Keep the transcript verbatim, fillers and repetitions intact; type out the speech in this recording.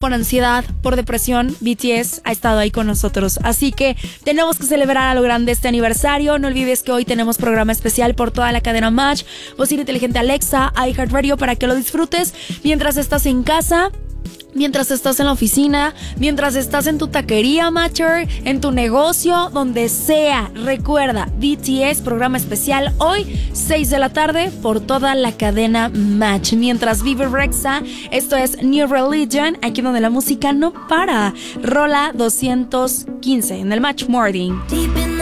con ansiedad, por depresión, B T S ha estado ahí con nosotros. Así que tenemos que celebrar a lo grande este aniversario. No olvides que hoy tenemos programa especial por toda la cadena Match, bocina inteligente Alexa, iHeartRadio, para que lo disfrutes mientras estás en casa, mientras estás en la oficina, mientras estás en tu taquería, Matcher, en tu negocio, donde sea. Recuerda, B T S, programa especial hoy, seis de la tarde, por toda la cadena Match. Mientras vive Rexa, esto es New Religion, aquí donde la música no para. Rola doscientos quince en el Match Morning.